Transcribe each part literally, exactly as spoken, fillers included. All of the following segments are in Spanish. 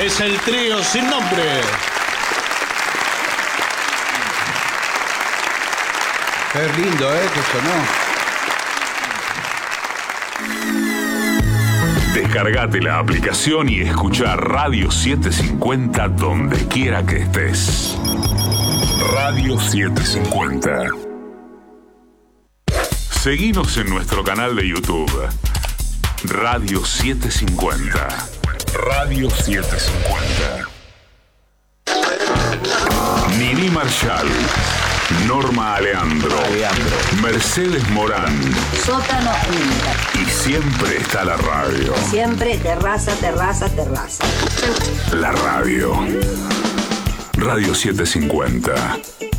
es el trío sin nombre. Qué lindo, ¿eh? Que sonó. Descargate la aplicación y escucha Radio setecientos cincuenta donde quiera que estés. Radio setecientos cincuenta. Seguinos en nuestro canal de YouTube. Radio setecientos cincuenta. Radio setecientos cincuenta. Nini Marshall. Norma Aleandro, Aleandro. Mercedes Morán. Sótano uno. Y siempre está la radio. Siempre terraza, terraza, terraza. La radio. Radio setecientos cincuenta.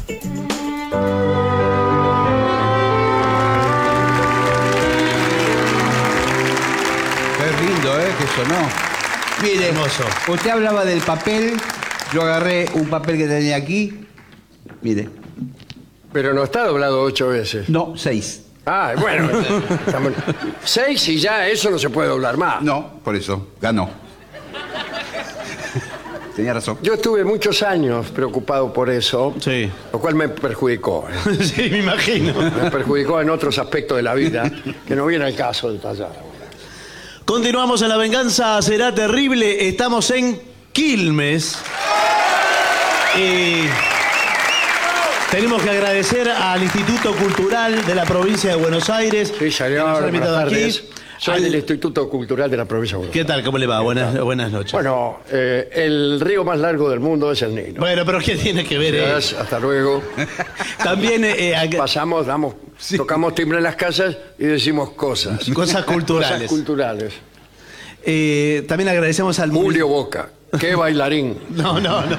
Qué lindo, ¿eh? Que sonó. Mire, Hermoso. Usted hablaba del papel. Yo agarré un papel que tenía aquí. Mire. Pero no está doblado ocho veces. No, seis. Ah, bueno. Estamos... Seis y ya eso no se puede doblar más. No, por eso. Ganó. Tenía razón. Yo estuve muchos años preocupado por eso, Sí. lo cual me perjudicó. ¿eh? Sí, me imagino. Me perjudicó en otros aspectos de la vida que no viene al caso de detallar. Continuamos en La Venganza Será Terrible. Estamos en Quilmes. Y tenemos que agradecer al Instituto Cultural de la provincia de Buenos Aires. Sí, señor. que nos ha invitado Buenas aquí. tardes. Soy Al- del Instituto Cultural de la provincia de Buenos ¿Qué Aires. tal? ¿Cómo le va? Buenas, buenas noches. Bueno, eh, el río más largo del mundo es el Nilo. Bueno, pero ¿qué tiene que ver? eh? Gracias, hasta luego. También eh, ag- Pasamos, damos, tocamos timbre en las casas y decimos cosas. cosas culturales. Cosas culturales. Eh, también agradecemos al Julio munici- Boca, qué bailarín. No, no, no.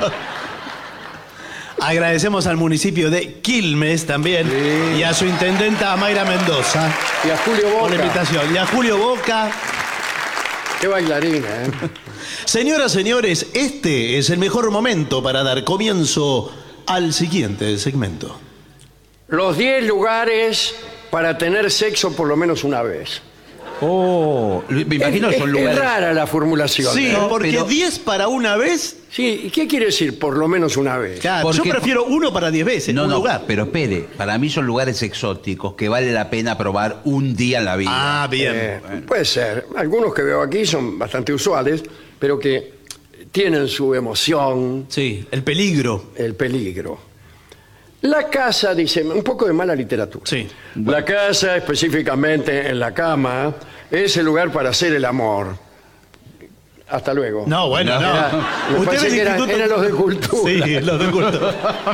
Agradecemos al municipio de Quilmes también y a su intendenta Mayra Mendoza Y a Julio por la Boca, invitación. Y a Julio Boca. qué bailarín, ¿eh? Señoras, señores, este es el mejor momento para dar comienzo al siguiente segmento. Los diez lugares para tener sexo por lo menos una vez. Oh, me imagino es, que son es- lugares. es rara la formulación. Sí, ¿no? porque pero- diez para una vez. Sí, ¿y qué quiere decir por lo menos una vez? Claro, yo Porque- prefiero uno para diez veces, No, un no, lugar. pero espere, para mí son lugares exóticos que vale la pena probar un día en la vida. Ah, bien. Eh, puede ser. Algunos que veo aquí son bastante usuales, pero que tienen su emoción, Sí, el peligro. el peligro. La casa, dice, un poco de mala literatura. Sí. La casa, específicamente en la cama, es el lugar para hacer el amor. Hasta luego. No, bueno, no. Era- me parece del que eran- Instituto- eran los de cultura. Sí, los de cultura.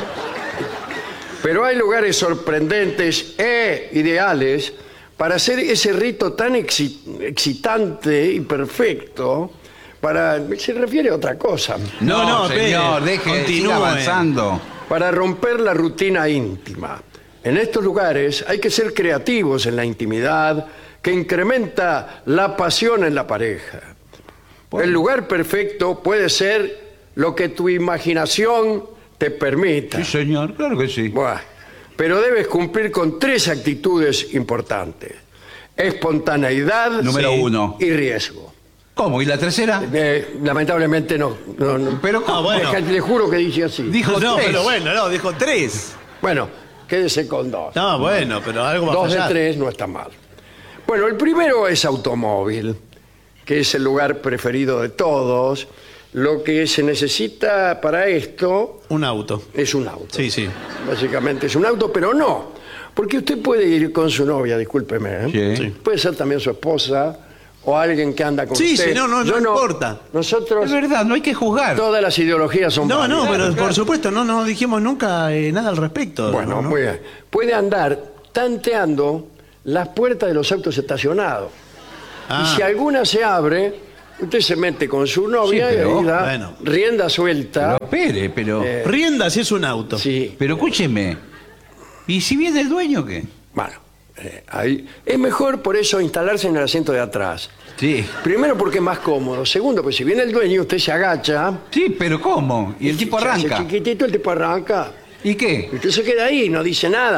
Pero hay lugares sorprendentes e ideales para hacer ese rito tan exi- excitante y perfecto. Para, se refiere a otra cosa. No, no, señor, espere, deje, continúe. siga avanzando. Para romper la rutina íntima. En estos lugares hay que ser creativos en la intimidad que incrementa la pasión en la pareja. El lugar perfecto puede ser lo que tu imaginación te permita. Sí, señor, claro que sí. Buah, pero debes cumplir con tres actitudes importantes. Espontaneidad Número sí, uno. y riesgo. ¿Cómo? ¿Y la tercera? Eh, lamentablemente no. no, no. Pero Ah, bueno. Es que le juro que dice así. Dijo No, tres. pero bueno, no, dijo tres. Bueno, quédese con dos. No, bueno, pero algo va a Dos de fallar. tres no está mal. Bueno, el primero es automóvil, que es el lugar preferido de todos. Lo que se necesita para esto Un auto. es un auto. Sí, sí. Básicamente es un auto, pero no. Porque usted puede ir con su novia, discúlpeme. ¿eh? Sí. Puede ser también su esposa o alguien que anda con Sí, usted. sí, no, no, Yo no importa. Nosotros, Es verdad, no hay que juzgar. todas las ideologías son No, no, válidas. pero por supuesto, no, no dijimos nunca eh, nada al respecto. Bueno, ¿no? muy bien. Puede andar tanteando las puertas de los autos estacionados. Ah. Y si alguna se abre, usted se mete con su novia Sí, pero, y da bueno. rienda suelta. Pero espere, pero... Eh, Rienda si es un auto. Sí, Pero escúcheme. ¿Y si viene el dueño qué? bueno, eh, ahí. Es mejor por eso instalarse en el asiento de atrás. Sí. Primero porque es más cómodo. Segundo, pues si viene el dueño, usted se agacha. Sí, pero ¿cómo? Y el tipo se hace arranca. chiquitito, el tipo arranca. ¿Y qué? Y usted se queda ahí, no dice nada.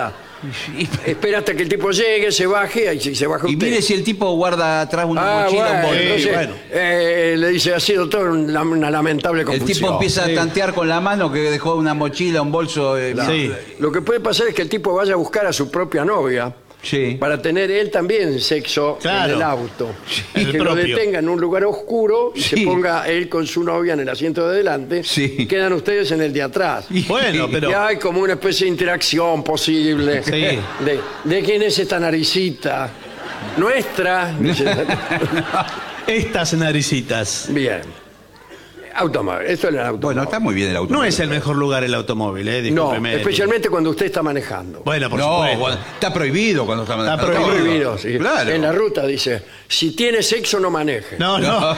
Espera hasta que el tipo llegue, se baje y se baja Y usted. mire si el tipo guarda atrás una Ah, mochila o un bueno, bolso. entonces, bueno. eh, le dice, ha sido todo una, una lamentable El confusión. tipo empieza Sí. a tantear con la mano que dejó una mochila, un bolso. eh, Sí. Lo que puede pasar es que el tipo vaya a buscar a su propia novia Sí. para tener él también sexo Claro. en el auto. El que lo propio. detenga en un lugar oscuro y se Sí. ponga él con su novia en el asiento de adelante Sí. y quedan ustedes en el de atrás. Bueno, pero... Y hay como una especie de interacción posible. Sí. De, ¿de quién es esta naricita? Nuestra. Estas naricitas. Bien. Automóvil. Esto es el automóvil. Bueno, está muy bien el auto. No es el mejor lugar el automóvil, ¿eh? No, Discúlpeme. especialmente cuando usted está manejando. Bueno, por No, supuesto. bueno, está prohibido cuando está Está Está prohibido. prohibido, sí. Claro. En la ruta dice, si tiene sexo no maneje. No, no.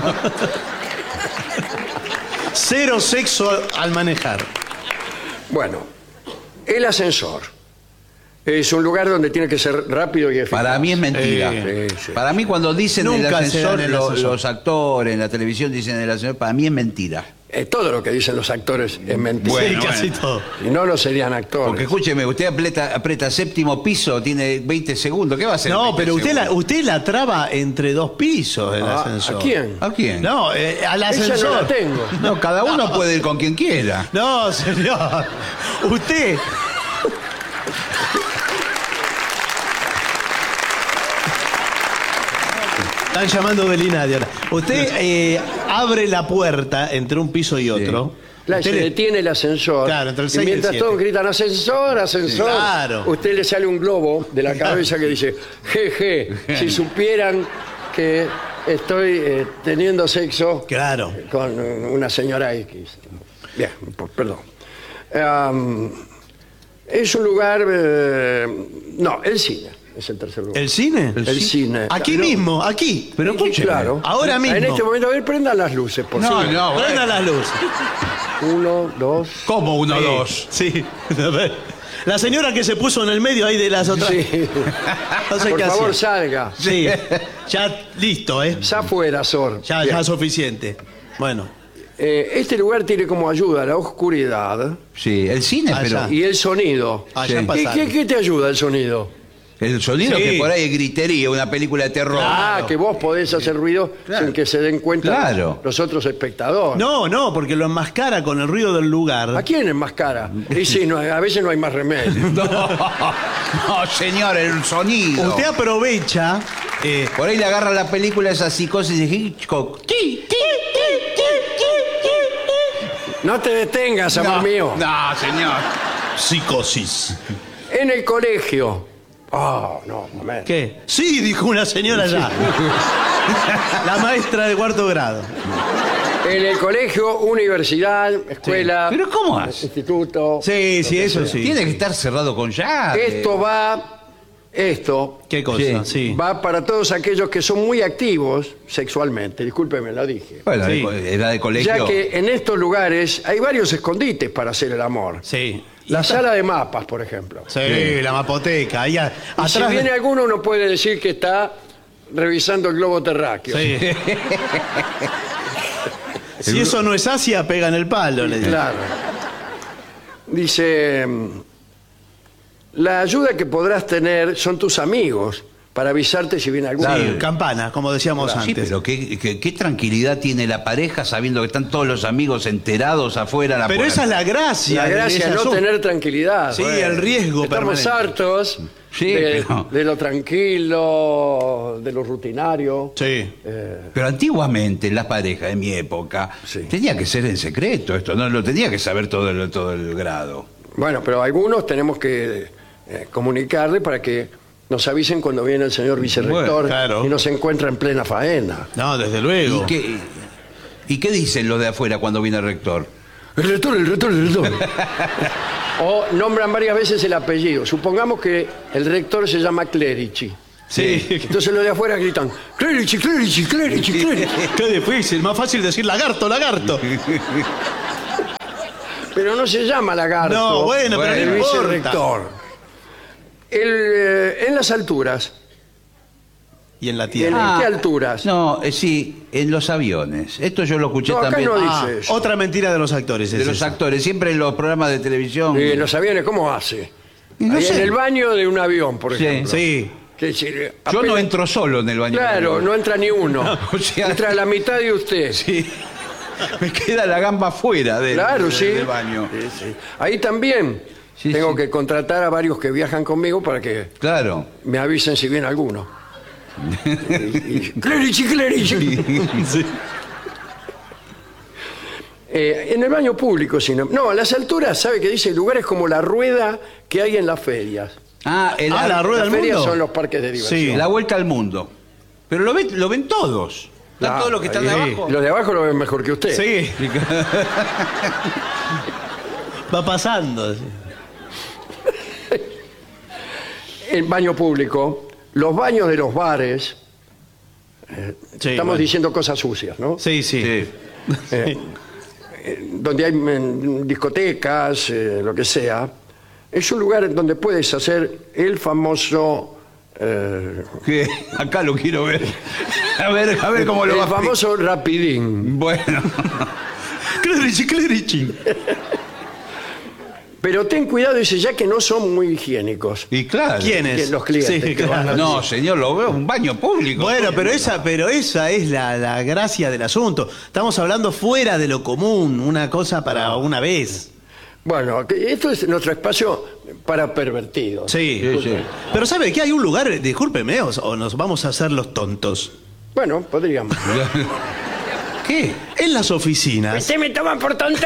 Cero sexo al manejar. Bueno, el ascensor es un lugar donde tiene que ser rápido y eficaz. Para mí es mentira. Sí, sí. Para mí cuando dicen el Nunca se ascensor, dan el lo- ascensor. los actores en la televisión dicen el ascensor, para mí es mentira. Eh, todo lo que dicen los actores es mentira. Sí, Bueno, casi bueno. todo. Si no, no serían actores. Porque escúcheme, usted aprieta, aprieta séptimo piso, tiene veinte segundos, ¿qué va a hacer? No, veinte pero usted la, segundos? usted la traba entre dos pisos el Ah, ascensor. ¿a quién? ¿A quién? No, eh, al Esa ascensor. no la tengo. No, cada uno puede ir con quien quiera. No, señor. Usted. Están llamando del INADI ahora. Usted eh, abre la puerta entre un piso y otro. Claro, Usted se le- detiene el ascensor. Claro, entre el y seis y el mientras siete. todos gritan ascensor, ascensor, Claro. usted le sale un globo de la cabeza que dice, jeje, si supieran que estoy eh, teniendo sexo Claro. con una señora X. Bien, por- perdón. Am, es un lugar... eh, no, el cine es el tercer lugar. ¿El cine? El cine. Aquí Claro. mismo, aquí. Pero escúcheme. Claro. Ahora mismo. En este momento, a ver, prendan las luces, por No, favor. no, Prenda las luces. Uno, dos... ¿Cómo uno, Sí, dos? Sí. A ver. La señora que se puso en el medio ahí de las otras. Sí. No sé Por qué favor, hacía. salga. Sí. Ya listo, ¿eh? Ya fuera, Sor. Ya, Bien. ya es suficiente. Bueno. Eh, este lugar tiene como ayuda la oscuridad Sí, el cine, Allá. pero y el sonido. Allá Sí. ¿Y pasaron. qué, qué te ayuda el sonido? el sonido Sí. que por ahí es gritería, una película de terror. Ah, que vos podés hacer ruido Claro. sin que se den cuenta Claro. los otros espectadores. No, no, porque lo enmascara con el ruido del lugar. ¿A quién es más cara? Y sí, no, a veces no hay más remedio. No, no, señor, el sonido. Usted aprovecha. eh, Por ahí le agarra la película esa psicosis de Hitchcock. Ti, ti, ti, ti, ti, ti. No te detengas, amor No, mío. no, señor. psicosis. En el colegio. Ah, no, momento. ¿Qué? Sí, dijo una señora ya. La maestra de cuarto grado. En el colegio, universidad, escuela, ¿Pero cómo hace? instituto. Sí, sí, eso sí. Tiene que estar cerrado con llave. Esto va, esto ¿Qué cosa? Sí. Sí. va para todos aquellos que son muy activos sexualmente. Discúlpeme, lo dije. Bueno, Sí. de co- era de colegio. Ya que en estos lugares hay varios escondites para hacer el amor. Sí. La sala de mapas, por ejemplo. Sí, la mapoteca. Ahí a- Y si atrás. de- viene alguno, uno puede decir que está revisando el globo terráqueo. Sí. Si eso no es Asia, pega en el palo. Le digo. Claro. Dice, mm, la ayuda que podrás tener son tus amigos para avisarte si viene alguno. Sí, campana, como decíamos Sí, antes. pero qué, qué- qué tranquilidad tiene la pareja sabiendo que están todos los amigos enterados afuera a la Pero puerta. esa es la gracia. La de gracia ese es no asunto. tener tranquilidad. Sí, el riesgo Estamos permanente. hartos Sí, de, pero- de lo tranquilo, de lo rutinario. Sí. Pero antiguamente, en las parejas de mi época, Sí. tenía que ser en secreto esto, no lo tenía que saber todo el, todo el grado. Bueno, pero algunos tenemos que eh, comunicarle para que nos avisen cuando viene el señor vicerrector Bueno, claro. y nos encuentra en plena faena. No, desde luego. ¿Y qué, ¿Y qué dicen los de afuera cuando viene el rector? El rector, el rector, el rector. O nombran varias veces el apellido. Supongamos que el rector se llama Clerici. Sí. Entonces los de afuera gritan, Clerici, Clerici, Clerici, Clerici. Qué difícil, más fácil decir lagarto, lagarto. Pero no se llama lagarto. No, bueno, pero el no importa. vicerrector. El, eh, en las alturas. Y en la ¿En tierra. qué alturas? No, eh, sí, en los aviones. Esto yo lo escuché No, acá también no dice Ah, eso. otra mentira de los actores. de es los esa. actores, siempre en los programas de televisión. Y en los aviones, ¿cómo hace? Y no Ahí sé. en el baño de un avión, por Sí, ejemplo. Sí. Que decir, Yo no apenas- entro solo en el baño. Claro, no entra ni uno. o sea- Entra la mitad de usted. Sí. Me queda la gamba fuera del, Claro, del- sí. del baño. Sí, sí. Ahí también Sí, tengo sí. que contratar a varios que viajan conmigo para que Claro. me avisen si viene alguno. y, y, Clerici, Clerici. Sí. Eh, en el baño público, sino. No, a las alturas, ¿sabe qué dice? Lugares como la rueda que hay en las ferias. Ah, el, Ah, la rueda Las del ferias mundo. son los parques de diversión. Sí. la vuelta al mundo. Pero lo ven, lo ven todos. ¿Están Claro, todos los que están de ahí. abajo? Los de abajo lo ven mejor que usted. Sí. Va pasando. sí. El baño público, los baños de los bares. Sí, Estamos bueno. diciendo cosas sucias, ¿no? Sí, sí. Sí. Eh, eh, donde hay mm, discotecas, eh, lo que sea. Es un lugar donde puedes hacer el famoso. eh, ¿Qué? Acá lo quiero ver. A ver, a ver cómo lo el va a explicar. famoso rapidín. Bueno. Clerici, clerici. Pero ten cuidado, dice, ya que no son muy higiénicos. Y claro. ¿Quiénes? Que los clientes Sí, que van claro. a- No, señor, lo veo un baño público. Bueno, pero esa, pero esa es la, la gracia del asunto. Estamos hablando fuera de lo común, una cosa para una vez. Bueno, que esto es nuestro espacio para pervertidos. Sí. Sí, sí. Pero ¿sabe qué? Hay un lugar, discúlpeme, o, o nos vamos a hacer los tontos. Bueno, podríamos. ¿Qué? En las oficinas. ¡Se me toman por tonto!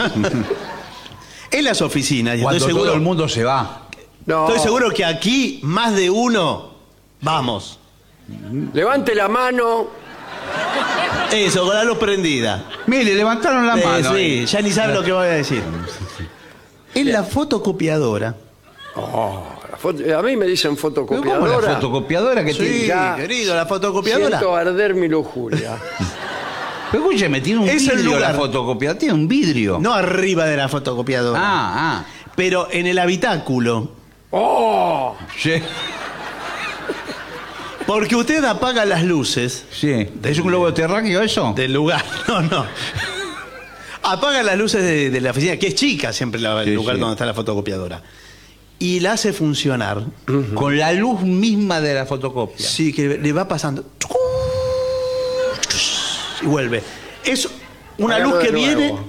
En las oficinas, y Cuando estoy todo seguro, el mundo se va. No. estoy seguro que aquí más de uno vamos. Levante la mano. Eso, con la luz prendida. Mire, levantaron la Eh, mano. sí, ahí. ya ni sabe lo que voy a decir. En la fotocopiadora. Oh, la foto- a mí me dicen Pero ¿cómo fotocopiadora. la fotocopiadora que Sí, tiene? ya. querido, la fotocopiadora. Siento arder mi lujuria. Pero escúcheme, tiene un Es el vidrio la lugar. fotocopiadora. Tiene un vidrio. No arriba de la fotocopiadora. Ah, ah. Pero en el habitáculo. ¡Oh! Sí. Porque usted apaga las luces Sí. ¿Es un globo terráqueo eso? del lugar. No, no. Apaga las luces de, de la oficina, que es chica siempre la- el Sí, lugar sí. donde está la fotocopiadora. Y la hace funcionar. Con la luz misma de la fotocopia. Sí, que le va pasando. Y vuelve. Es una Hágalo luz de que nuevo. viene.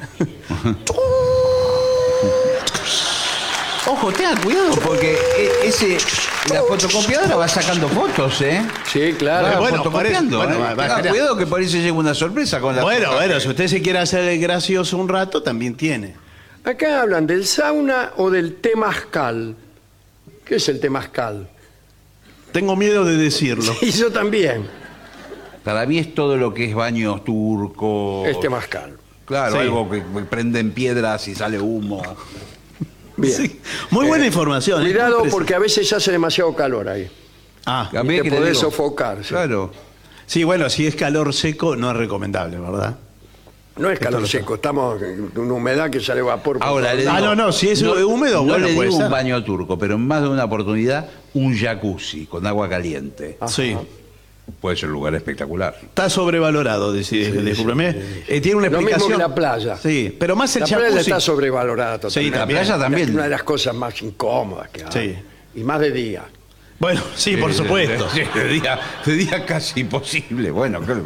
Ojo, tenga cuidado porque e- ese la fotocopiadora va sacando fotos, ¿eh? Sí, claro. Va bueno, fotocopiando, parece- ¿eh? bueno, va, Tenga espera. cuidado que por ahí se llega una sorpresa con la Bueno, fotocopia. bueno, si usted se quiere hacer el gracioso un rato, también tiene. Acá hablan del sauna o del temazcal. ¿Qué es el temazcal? Tengo miedo de decirlo. Y yo también. Para mí es todo lo que es baños turcos. Es temazcal. Claro, Sí. algo que prenden piedras y sale humo. Bien. Sí. Muy buena información. ¿eh? Cuidado Muy precisa. porque a veces hace demasiado calor ahí. Ah, A mí te que le podés digo- sofocar, sí. Claro. sí, bueno, si es calor seco, no es recomendable, ¿verdad? No es calor seco, estamos en una humedad que sale vapor. por Ahora le todos digo, Ah, no, no, si es húmedo, no bueno, le puede digo un ser. baño turco, pero en más de una oportunidad un jacuzzi con agua caliente. Sí. Puede ser un lugar espectacular. Está sobrevalorado, dice, discúlpeme. Eh, tiene una Lo mismo explicación. que la playa. Sí, pero más el La playa jacuzzi. está sobrevalorada totalmente. Sí, la playa también. Es una de las cosas más incómodas que hay. Sí. Y más de día. Bueno, sí, por supuesto. Sí, de, día, de día casi imposible. Bueno, claro.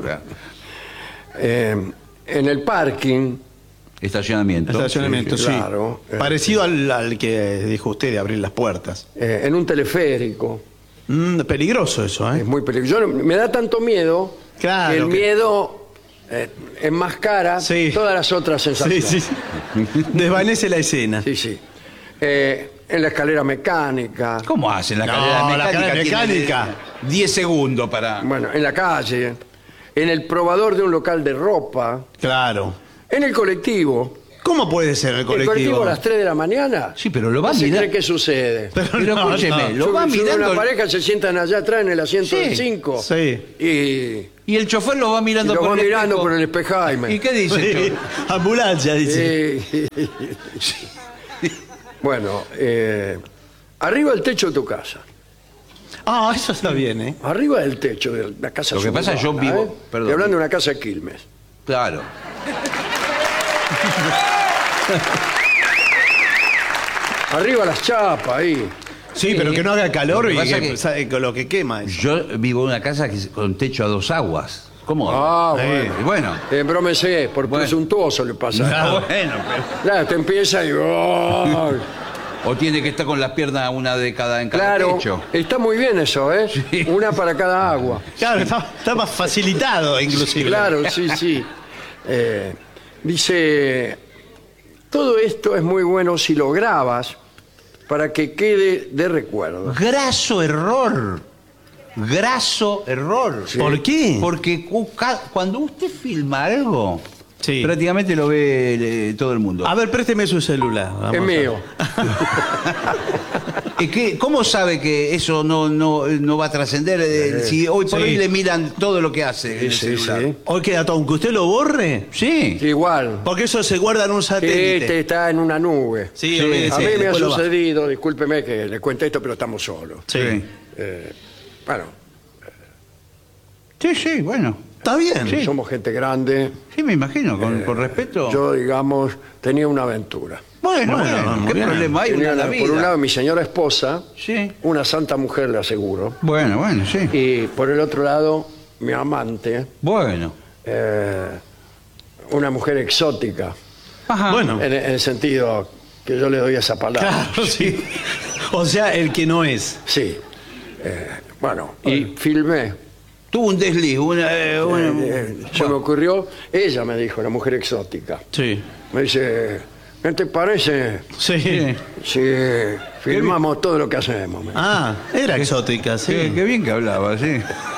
Eh, en el parking, Estacionamiento. Estacionamiento, sí. claro. Parecido al, al que dijo usted de abrir las puertas. eh, en un teleférico, Mm, peligroso eso, es ¿eh? muy peligroso. Yo- Me da tanto miedo Claro que el que- miedo eh, enmascara Sí. todas las otras Sí, sensaciones. sí. Desvanece la escena. Sí, sí. Eh, en la escalera mecánica, ¿Cómo hacen la No, carrera la mecánica? carrera tiene mecánica. diez segundos para... bueno, en la calle, en el probador de un local de ropa, Claro. en el colectivo. ¿Cómo puede ser el El colectivo colectivo? a las tres de la mañana. Sí, pero lo va a ¿Se mirar. cree que sucede? Pero, Pero no, escúcheme, no. lo va Sube- sube mirando. una pareja, se sientan allá atrás en el asiento Sí, del cinco. sí. Y, Y el chofer lo va y mirando lo por va el mirando espejo. por el espejaime. ¿Y qué dice el Sí. chofer? Ambulancia, dice. Eh, bueno, eh, arriba del techo de tu casa. Ah, eso está bien, ¿eh? Arriba del techo de la casa Lo que pasa, yo suburbana, vivo- ¿eh? perdón. Estoy hablando de una casa de Quilmes. Claro. Arriba las chapas ahí. Sí, pero que no haga calor Lo que y pasa que, que- sabe con lo que quema eso. Yo vivo en una casa que es con techo a dos aguas. ¿Cómo? Ah, Sí. bueno. Y bueno. Eh, brómese, por Bueno. presuntuoso le pasa. Ah, bueno, pero- Claro, te empieza y... ¡ay! o tiene que estar con las piernas una de cada en cada Claro, techo. está muy bien eso, ¿eh? Sí. Una para cada agua. Claro, está, está más facilitado inclusive. Claro, sí, sí. Eh, dice, todo esto es muy bueno si lo grabas para que quede de recuerdo. Graso error. Graso error. ¿Por qué? Porque cu- ca- cuando usted filma algo, Sí. prácticamente lo ve eh, todo el mundo. A ver, présteme su celular. vamos Es a- mío. ¿Y qué- ¿Cómo sabe que eso no, no, no va a trascender? eh, si hoy por sí. hoy le miran todo lo que hace en el Sí, celular. sí. Hoy queda todo, aunque usted lo borre, Sí. Igual. porque eso se guarda en un satélite. Este está en una nube. Sí, Sí. olvídese, A mí me ha después lo baja. sucedido, discúlpeme que le cuente esto, pero estamos solos. Sí. Eh, bueno, Sí, sí, bueno. Está bien. Sí. somos gente grande. Sí, me imagino, con, con respeto. Yo, digamos, tenía una aventura. bueno, Bueno, bueno, muy ¿qué bien. problema hay? Tenía Una en la una- vida. por un lado, mi señora esposa, Sí. una santa mujer, le aseguro. Bueno, bueno, sí. Y por el otro lado, mi amante, Bueno. eh, una mujer exótica, Ajá. Bueno, en, en el sentido que yo le doy esa palabra. claro, sí. O sea, el que no es. Sí. Eh, bueno, y filmé. Tuvo un desliz, una, eh, una- Eh, se me ocurrió, ella me dijo, la mujer exótica. Sí. Me dice, ¿qué te parece Sí. Sí. si filmamos todo lo que hacemos? Me dijo. Ah, era exótica, sí. Qué, qué bien que hablaba, sí.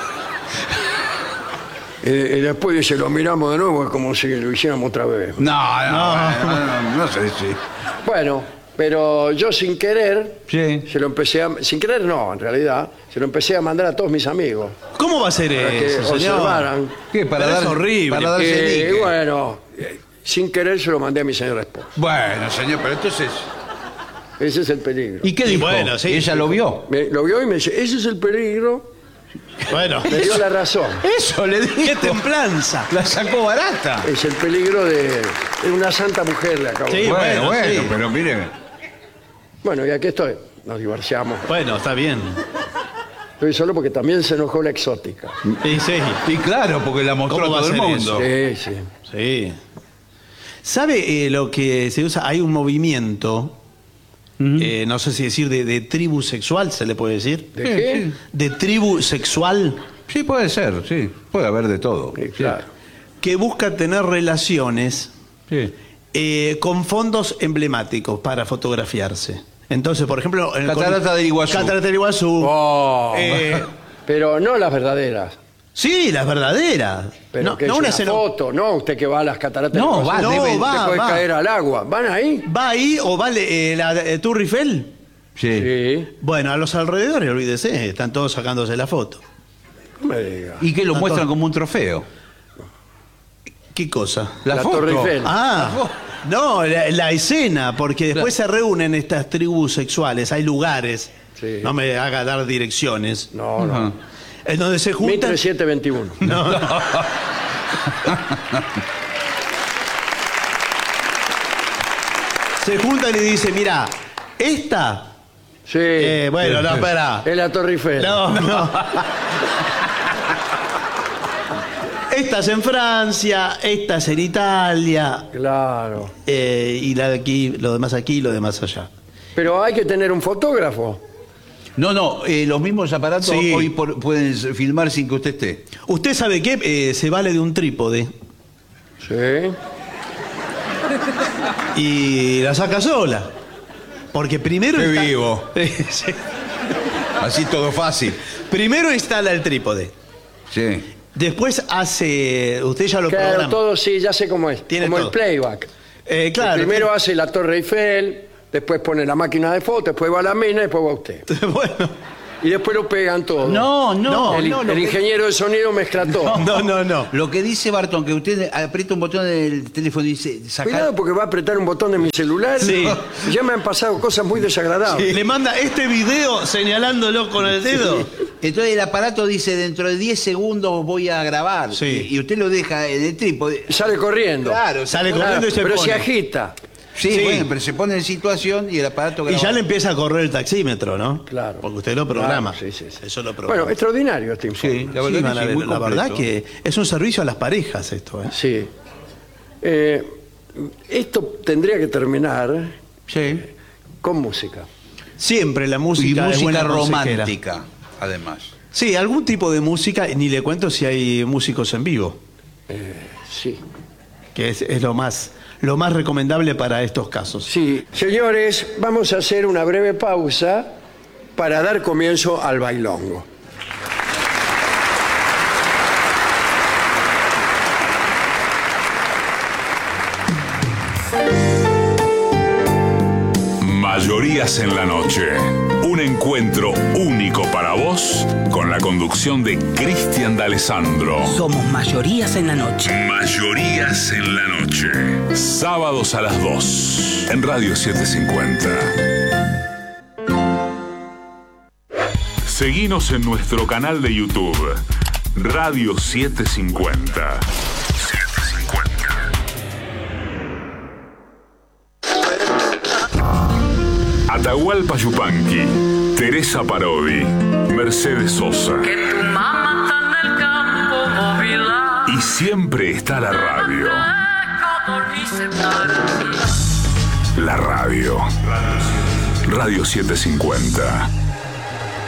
Y, y después dice, lo miramos de nuevo, es como si lo hiciéramos otra vez. No, no, no, no, no sé si. Bueno, pero yo sin querer, Sí. se lo empecé a... Sin querer no, en realidad, se lo empecé a mandar a todos mis amigos. ¿Cómo va a ser Para que eso, señor? observaran. ¿Qué? Para Pero dar, es horrible. Para darse Eh, dique. bueno, eh, sin querer se lo mandé a mi señora esposa. Bueno, señor, pero entonces. Ese es el peligro. ¿Y qué dijo? Bueno, sí, ¿Ella sí. lo vio? Me- lo vio y me dice, ese es el peligro. Bueno, Me dio la razón. Eso le dijo. qué templanza. La sacó barata. Es el peligro de, de una santa mujer, le acabo de Sí, decir. bueno, bueno, bueno, sí. pero mire. Bueno, y aquí estoy. Nos divorciamos. Bueno, está bien. Estoy solo porque también se enojó la exótica. Sí, sí. Y claro, porque la mostró ¿Cómo a va todo a el ser mundo. Sí, sí. Sí. ¿Sabe eh, lo que se usa? Hay un movimiento, eh, no sé si decir de, de tribu sexual, se le puede decir. ¿De Sí, qué? sí. De tribu sexual Sí, puede ser, sí. Puede haber de todo. Sí, claro. que busca tener relaciones Sí. eh, con fondos emblemáticos para fotografiarse. Entonces, por ejemplo... en el Catarata con- del Iguazú. Catarata del Iguazú. Oh, Eh, pero no las verdaderas. sí, las verdaderas. Pero no, que no es una una escena- foto, no usted que va a las cataratas. No, del va, Iguazú, no, te va, puede va. caer al agua. ¿Van ahí? ¿Va ahí o vale eh, la eh, Tour Eiffel? Sí. Sí. Bueno, a los alrededores, olvídese, están todos sacándose la foto. No me diga. Y que lo Tanto- muestran como un trofeo. ¿Qué cosa? La, La foto. Torre Eiffel. Ah, no, la, la escena, porque después se reúnen estas tribus sexuales, hay lugares, Sí. no me haga dar direcciones, No, no. Ajá. en donde se juntan... Mitre siete veintiuno. No, no. Se juntan y dicen, mira, esta... Sí. eh, bueno, no, espera. Es la Torre Eiffel. No, no. Esta es en Francia, esta es en Italia, Claro. eh, y la de aquí, lo demás aquí y lo demás allá. Pero hay que tener un fotógrafo. No, no, eh, los mismos aparatos Sí. hoy por- pueden filmar sin que usted esté. ¿Usted sabe qué? Eh, se vale de un trípode Sí. y la saca sola. Porque primero... Qué insta- vivo. Sí. Así todo fácil. Primero instala el trípode. Sí. Después hace... Usted ya lo Claro, programa. todo sí, ya sé cómo es. Tiene como todo. el playback. Eh, claro. Primero hace la Torre Eiffel, después pone la máquina de fotos, después va a la mina y después va usted. Bueno, Y después lo pegan todo. No, no, el, no. el lo que- ingeniero de sonido mezcla todo. no, no, no. Lo que dice Barton, que usted aprieta un botón del teléfono y dice sacar. Cuidado porque va a apretar un botón de mi celular. Sí. Ya me han pasado cosas muy desagradables. Le manda este video señalándolo con el dedo. Entonces el aparato dice dentro de diez segundos voy a grabar. Sí. Y, y usted lo deja en el trípode. Sale corriendo. Claro, Sale Claro, corriendo y se pero pone. se agita. Sí, Sí. bueno, pero se pone en situación y el aparato Y graba. ya le empieza a correr el taxímetro, ¿no? Claro. Porque usted lo programa. Claro, sí, sí, sí. Eso lo programa. Bueno, extraordinario este informe. Sí, la Sí, verdad, van que a sí, ver, muy la verdad completo. que es un servicio a las parejas esto, ¿eh? Sí. Eh, esto tendría que terminar Sí. con música. Siempre la Y música es música buena consejera. romántica, además. Sí, algún tipo de música, ni le cuento si hay músicos en vivo, Sí. que es, es lo más lo más recomendable para estos casos. Sí. Señores, vamos a hacer una breve pausa para dar comienzo al bailongo. Mayorías en la noche. Un encuentro único para vos con la conducción de Cristian D'Alessandro. Somos mayorías en la noche. Mayorías en la noche. Sábados a las dos en Radio setecientos cincuenta. Seguinos en nuestro canal de YouTube, Radio setecientos cincuenta. Atahualpa Yupanqui, Teresa Parodi, Mercedes Sosa. Tu mamá está en el campo móvil. Y siempre está la radio. La radio. Radio setecientos cincuenta.